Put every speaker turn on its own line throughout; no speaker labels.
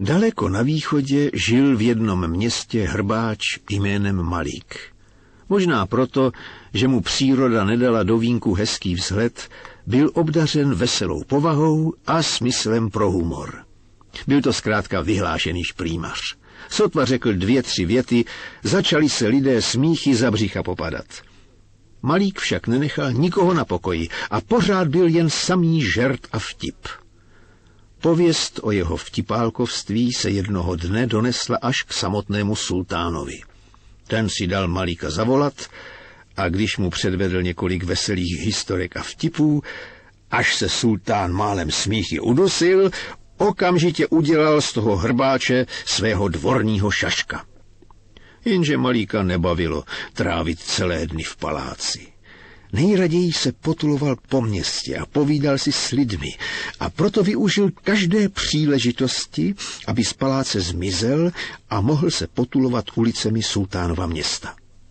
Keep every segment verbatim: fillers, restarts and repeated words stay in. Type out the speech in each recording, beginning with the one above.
Daleko na východě žil v jednom městě hrbáč jménem Malík. Možná proto, že mu příroda nedala do vínku hezký vzhled, byl obdařen veselou povahou a smyslem pro humor. Byl to zkrátka vyhlášený šprýmař. Sotva řekl dvě, tři věty, začali se lidé smíchy za břicha popadat. Malík však nenechal nikoho na pokoji a pořád byl jen samý žert a vtip. Pověst o jeho vtipálkovství se jednoho dne donesla až k samotnému sultánovi. Ten si dal Malíka zavolat a když mu předvedl několik veselých historek a vtipů, až se sultán málem smíchy udusil, okamžitě udělal z toho hrbáče svého dvorního šaška. Jenže Malíka nebavilo trávit celé dny v paláci. Nejraději se potuloval po městě a povídal si s lidmi a proto využil každé příležitosti, aby z paláce zmizel a mohl se potulovat ulicemi sultánova města.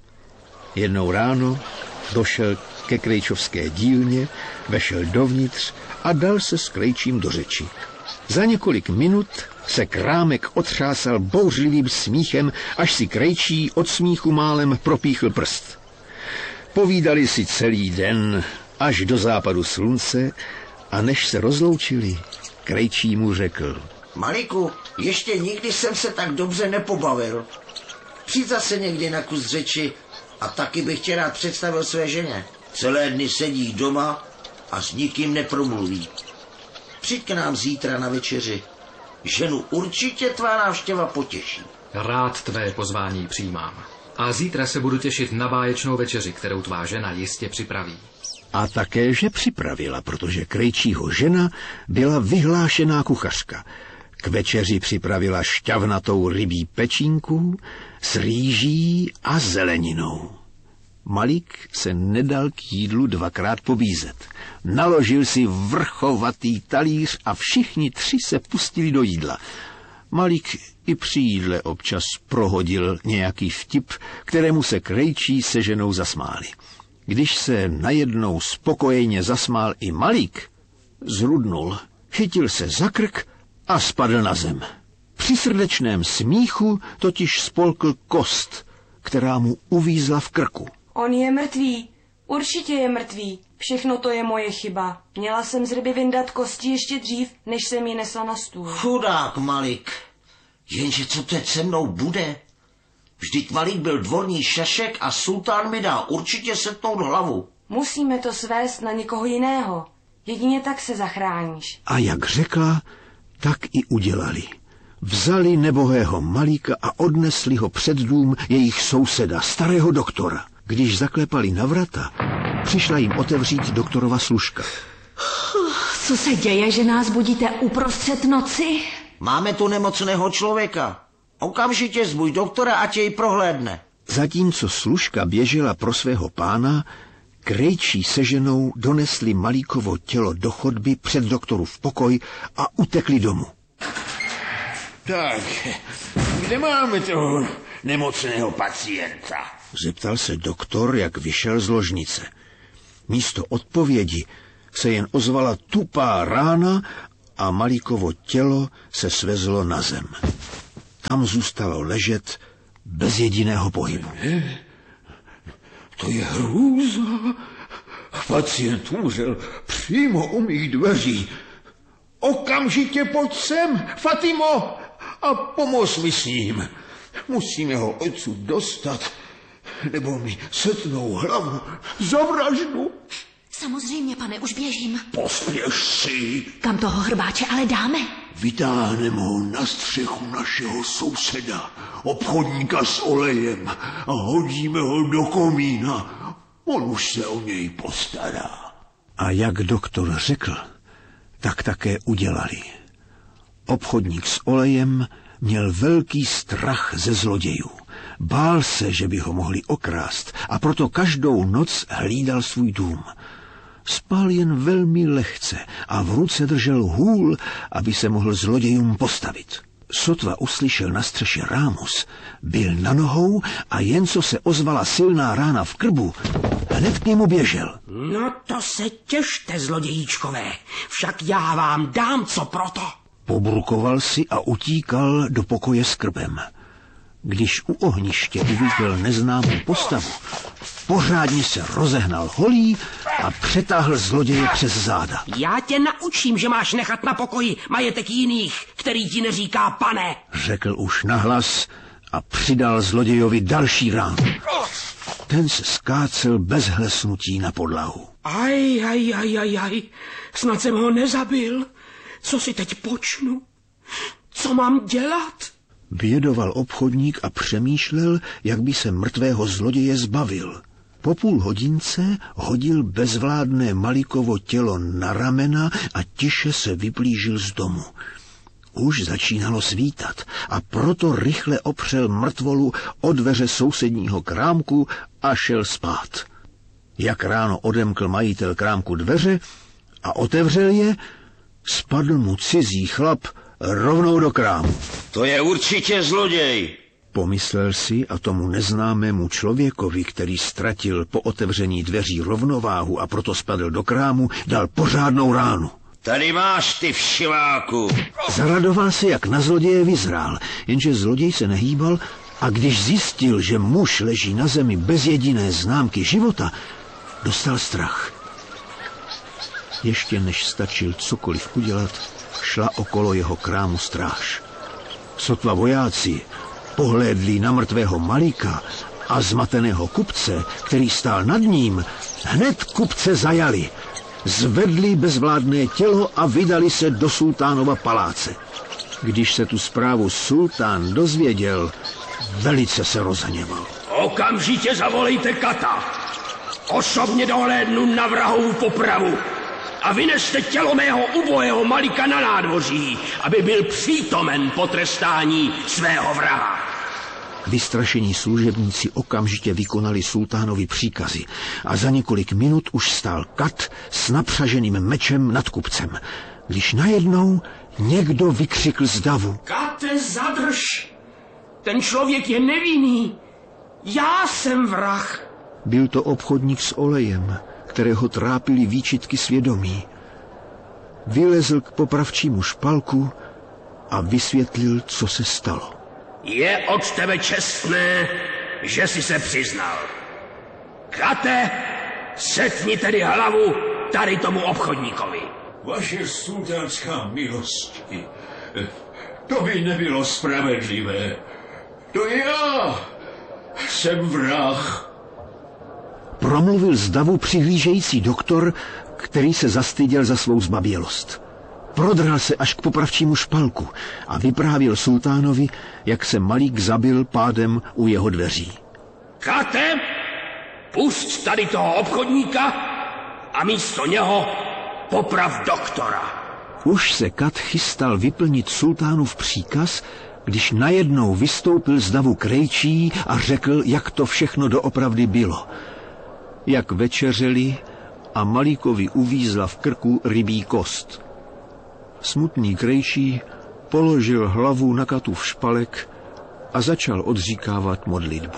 Jednou ráno došel ke krejčovské dílně, vešel dovnitř a dal se s krejčím do řeči. Za několik minut se krámek otřásal bouřlivým smíchem, až si krejčí od smíchu málem propíchl prst. Povídali si celý den až do západu slunce a než se rozloučili, krejčí mu řekl:
Malíku, ještě nikdy jsem se tak dobře nepobavil. Přijď zase někdy na kus řeči a taky bych tě rád představil své ženě. Celé dny sedí doma a s nikým nepromluví. Přijď k nám zítra na večeři. Ženu určitě tvá návštěva potěší.
Rád tvé pozvání přijímám. A zítra se budu těšit na báječnou večeři, kterou tvá žena jistě připraví.
A také, že připravila, protože krejčího žena byla vyhlášená kuchařka. K večeři připravila šťavnatou rybí pečínku s rýží a zeleninou. Malík se nedal k jídlu dvakrát pobízet. Naložil si vrchovatý talíř a všichni tři se pustili do jídla. Malík i při jídle občas prohodil nějaký vtip, kterému se krejčí se ženou zasmáli. Když se najednou spokojeně zasmál i Malík, zrudnul, chytil se za krk a spadl na zem. Při srdečném smíchu totiž spolkl kost, která mu uvízla v krku.
On je mrtvý, určitě je mrtvý. Všechno to je moje chyba. Měla jsem z ryby vyndat kosti ještě dřív, než jsem ji nesla na stůl.
Chudák Malík. Jenže co teď se mnou bude? Vždyť Malík byl dvorní šašek a sultán mi dá určitě setnout hlavu.
Musíme to svést na někoho jiného. Jedině tak se zachráníš.
A jak řekla, tak i udělali. Vzali nebohého Malíka a odnesli ho před dům jejich souseda, starého doktora. Když zaklepali na vrata, přišla jim otevřít doktorova služka.
Co se děje, že nás budíte uprostřed noci?
Máme tu nemocného člověka. Okamžitě zbuď doktora, ať jej prohlédne.
Zatímco služka běžela pro svého pána, krejčí se ženou donesli Malíkovo tělo do chodby před doktorův pokoj a utekli domů.
Tak, kde máme toho nemocného pacienta?
Zeptal se doktor, jak vyšel z ložnice. Místo odpovědi se jen ozvala tupá rána a Malíkovo tělo se svezlo na zem. Tam zůstalo ležet bez jediného pohybu.
Ne, to je hrůza. Pacient umřel přímo u mých dveří. Okamžitě pojď sem, Fatimo, a pomoz mi s ním. Musíme ho odsud dostat, nebo mi setnou hlavu za vraždu.
Samozřejmě, pane, už běžím.
Pospěš si.
Kam toho hrbáče ale dáme?
Vytáhneme ho na střechu našeho souseda, obchodníka s olejem, a hodíme ho do komína. On už se o něj postará.
A jak doktor řekl, tak také udělali. Obchodník s olejem měl velký strach ze zlodějů. Bál se, že by ho mohli okrást, a proto každou noc hlídal svůj dům. Spal jen velmi lehce a v ruce držel hůl, aby se mohl zlodějům postavit. Sotva uslyšel na střeše rámus, byl na nohou a jen co se ozvala silná rána v krbu, hned k němu běžel.
No to se těšte, zlodějíčkové, však já vám dám co proto.
Pobrukoval si a utíkal do pokoje s krbem. Když u ohniště uviděl neznámou postavu, pořádně se rozehnal holí a přetáhl zloděje přes záda.
Já tě naučím, že máš nechat na pokoji majetek jiných, který ti neříká pane,
řekl už nahlas a přidal zlodějovi další ránu. Ten se skácel bez hlesnutí na podlahu.
Aj, aj, aj, aj, aj, snad jsem ho nezabil. Co si teď počnu? Co mám dělat?
Bědoval obchodník a přemýšlel, jak by se mrtvého zloděje zbavil. Po půl hodince hodil bezvládné Malikovo tělo na ramena a tiše se vyplížil z domu. Už začínalo svítat a proto rychle opřel mrtvolu o dveře sousedního krámku a šel spát. Jak ráno odemkl majitel krámku dveře a otevřel je, spadl mu cizí chlap rovnou do krámu.
To je určitě zloděj,
pomyslel si a tomu neznámému člověkovi, který ztratil po otevření dveří rovnováhu a proto spadl do krámu, dal pořádnou ránu.
Tady máš, ty všiváku.
Zaradoval se, jak na zloděje vyzrál, jenže zloděj se nehýbal a když zjistil, že muž leží na zemi bez jediné známky života, dostal strach. Ještě než stačil cokoliv udělat, šla okolo jeho krámu stráž. Sotva vojáci pohlédli na mrtvého Malíka a zmateného kupce, který stál nad ním, hned kupce zajali. Zvedli bezvládné tělo a vydali se do sultánova paláce. Když se tu zprávu sultán dozvěděl, velice se rozhněval.
Okamžitě zavolejte kata. Osobně dohlédnu na vrahovu popravu. A vyneste tělo mého ubojého Malika na nádvoří, aby byl přítomen potrestání svého vraha.
Vystrašení služebníci okamžitě vykonali sultánovi příkazy a za několik minut už stál kat s napřaženým mečem nad kupcem, když najednou někdo vykřikl z davu.
Kate, zadrž! Ten člověk je nevinný. Já jsem vrah.
Byl to obchodník s olejem, kterého trápily výčitky svědomí. Vylezl k popravčímu špalku a vysvětlil, co se stalo.
Je od tebe čestné, že jsi se přiznal. Kate, setni tedy hlavu tady tomu obchodníkovi.
Vaše sultánská milosti, to by nebylo spravedlivé. To já jsem vrah.
Promluvil z davu přihlížející doktor, který se zastyděl za svou zbabělost. Prodral se až k popravčímu špalku a vyprávěl sultánovi, jak se Malík zabil pádem u jeho dveří.
Kate, pusť tady toho obchodníka a místo něho poprav doktora.
Už se kat chystal vyplnit sultánův příkaz, když najednou vystoupil z davu krejčí a řekl, jak to všechno doopravdy bylo. Jak večeřeli a Malíkovi uvízla v krku rybí kost. Smutný krejčí položil hlavu na katův špalek a začal odříkávat modlitbu.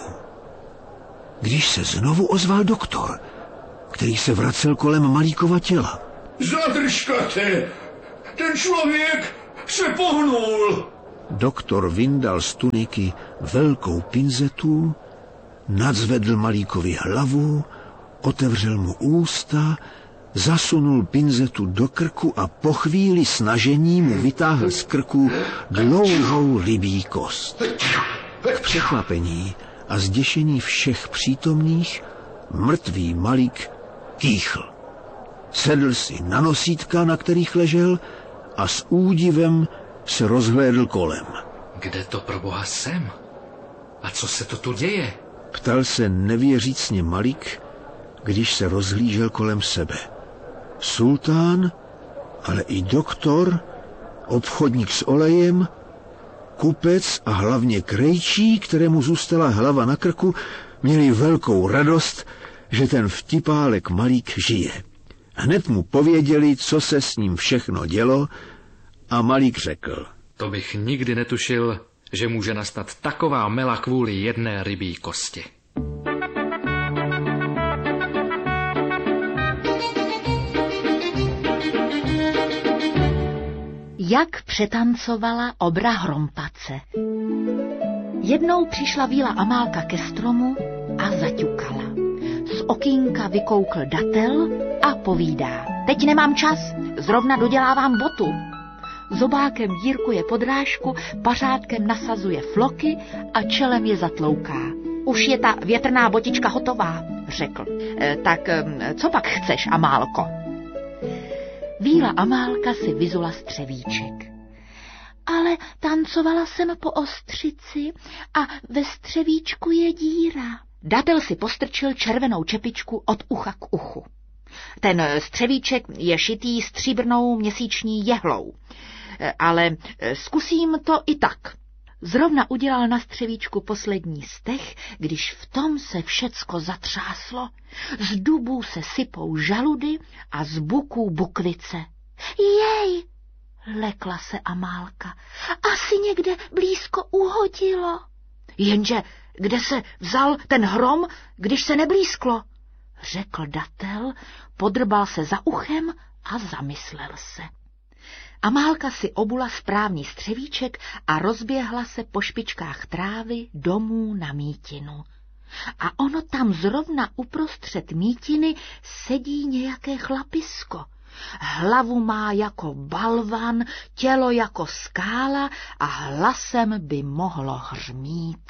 Když se znovu ozval doktor, který se vracel kolem Malíkova těla.
Zadrž, Kate! Ten člověk se pohnul!
Doktor vyndal z tuniky velkou pinzetu, nadzvedl Malíkovi hlavu, otevřel mu ústa, zasunul pinzetu do krku a po chvíli snažení mu vytáhl z krku dlouhou rybí kost. K překvapení a zděšení všech přítomných mrtvý Malík kýchl. Sedl si na nosítka, na kterých ležel, a s údivem se rozhlédl kolem.
Kde to pro boha jsem? A co se to tu děje?
Ptal se nevěřícně Malík, když se rozhlížel kolem sebe. Sultán, ale i doktor, obchodník s olejem, kupec a hlavně krejčí, kterému zůstala hlava na krku, měli velkou radost, že ten vtipálek Malík žije. Hned mu pověděli, co se s ním všechno dělo, a Malík řekl.
To bych nikdy netušil, že může nastat taková mela kvůli jedné rybí kosti.
jak přetancovala obra Hrompace. Jednou přišla Víla Amálka ke stromu a zaťukala. Z okýnka vykoukl datel a povídá. Teď nemám čas, zrovna dodělávám botu. Zobákem dírkuje podrážku, pařádkem nasazuje floky a čelem je zatlouká. Už je ta větrná botička hotová, řekl. E, tak e, co pak chceš, Amálko? Víla Amálka si vyzula střevíček. Ale tancovala jsem po ostřici a ve střevíčku je díra. Datel si postrčil červenou čepičku od ucha k uchu. Ten střevíček je šitý stříbrnou měsíční jehlou, ale zkusím to i tak. Zrovna udělal na střevíčku poslední stech, když v tom se všecko zatřáslo. Z dubů se sypou žaludy a z buků bukvice. Jej, lekla se Amálka, asi někde blízko uhodilo. Jenže kde se vzal ten hrom, když se neblízklo? Řekl datel, podrbal se za uchem a zamyslel se. Amálka si obula správný střevíček a rozběhla se po špičkách trávy domů na mítinu. A ono tam zrovna uprostřed mítiny sedí nějaké chlapisko. Hlavu má jako balvan, tělo jako skála a hlasem by mohlo hřmít.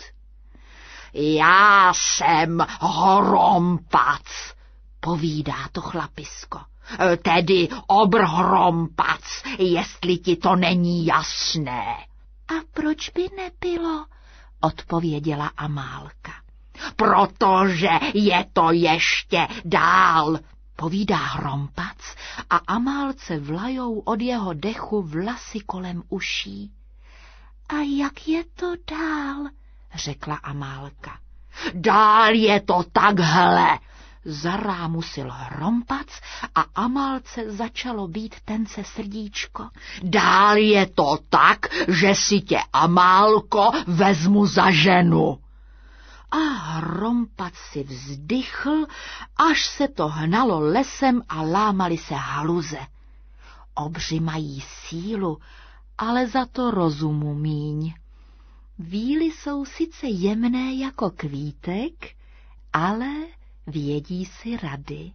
Já jsem Hrompac, povídá to chlapisko. Tedy obr Hrompac, jestli ti to není jasné. A proč by nebylo? Odpověděla Amálka. Protože je to ještě dál, povídá Hrompac a Amálce vlajou od jeho dechu vlasy kolem uší. A jak je to dál? Řekla Amálka. Dál je to takhle, zarámusil Hrompac a Amálce začalo být tence srdíčko. Dál je to tak, že si tě, Amálko, vezmu za ženu. A Hrompac si vzdychl, až se to hnalo lesem a lámaly se haluze. Obři mají sílu, ale za to rozumu míň. Víly jsou sice jemné jako kvítek, ale vědí si rady.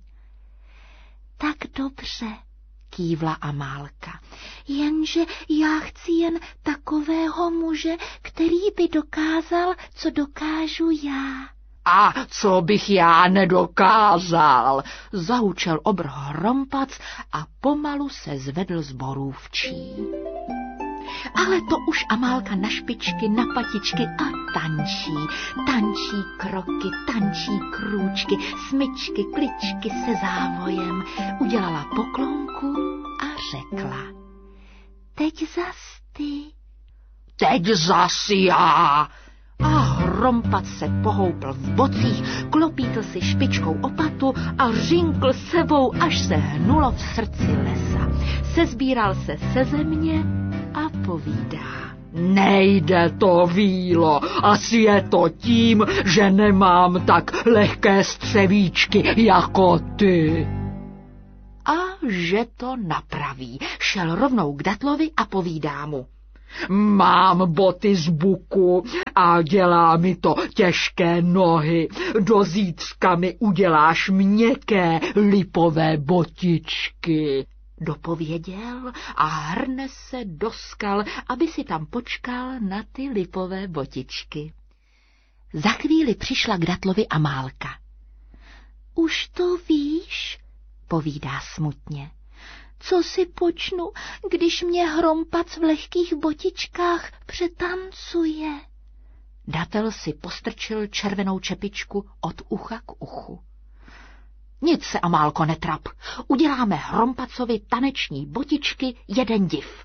Tak dobře, kývla Amálka, jenže já chci jen takového muže, který by dokázal, co dokážu já. A co bych já nedokázal, zahučel obr Hrompac a pomalu se zvedl z borůvčí. Ale to už Amálka na špičky, na patičky a tančí. Tančí kroky, tančí krůčky, smyčky, kličky se závojem. Udělala poklonku a řekla. Teď zas ty. Teď zas já. A Hrompac se pohoupl v bocích, klopítl si špičkou o patu a řinkl sebou, až se hnulo v srdci lesa. Sezbíral se se země a povídá. Nejde to, Vílo, asi je to tím, že nemám tak lehké střevíčky jako ty. A že to napraví. Šel rovnou k datlovi a povídá mu. Mám boty z buku a dělá mi to těžké nohy. Do zítřka mi uděláš měkké lipové botičky. Dopověděl a hrne se do skal, aby si tam počkal na ty lipové botičky. Za chvíli přišla k datlovi Amálka. Už to víš, povídá smutně. Co si počnu, když mě Hrompac v lehkých botičkách přetancuje? Datel si postrčil červenou čepičku od ucha k uchu. Nic se, Amálko, netrap. Uděláme Hrompacovi taneční botičky jeden div.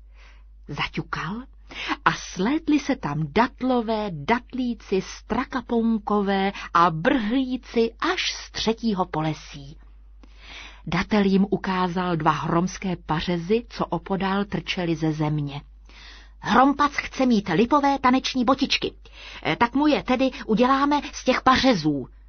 Zaťukal a slétli se tam datlové, datlíci, strakaponkové a brhlíci až z třetího polesí. Datel jim ukázal dva hromské pařezy, co opodál trčeli ze země. Hrompac chce mít lipové taneční botičky, tak mu je tedy uděláme z těch pařezů.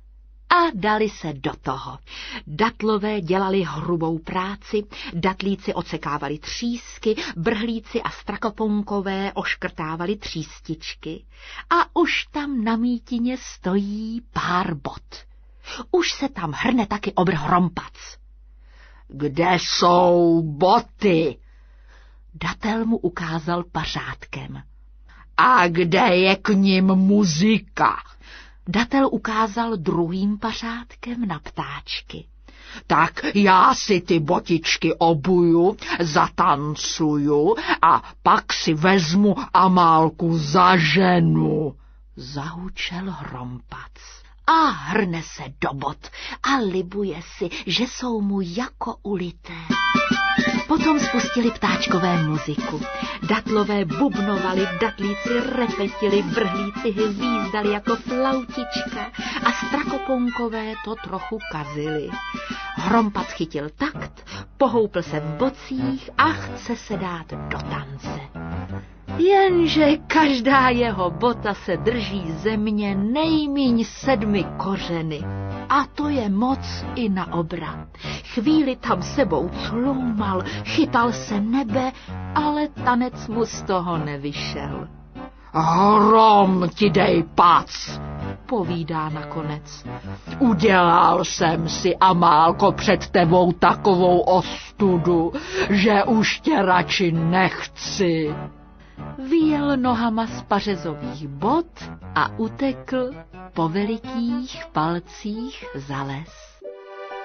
a dali se do toho. Datlové dělali hrubou práci, datlíci odsekávali třísky, brhlíci a strakoponkové oškrtávali třístičky. A už tam na mítině stojí pár bot. Už se tam hrne taky obr Hrompac. Kde jsou boty? Datel mu ukázal pařádkem. A kde je k nim muzika? Datel ukázal druhým pařádkem na ptáčky. Tak já si ty botičky obuju, zatancuju a pak si vezmu Amálku za ženu, zahučel Hrompac. A hrne se do bot a libuje si, že jsou mu jako ulité. Potom spustili ptáčkové muziku. Datlové bubnovali, datlíci repetili, brhlíci hvízdali jako flautička a strakoponkové to trochu kazili. Hrompac chytil takt, pohoupl se v bocích a chce se dát do tance. Jenže každá jeho bota se drží země nejmíň sedmi kořeny. A to je moc i na obra. Chvíli tam sebou cloumal, chytal se nebe, ale tanec mu z toho nevyšel. Hrom ti dej pac, povídá nakonec. Udělal jsem si, Amálko, před tebou takovou ostudu, že už tě radši nechci. Vyjel nohama z pařezových bot a utekl po velikých palcích za les.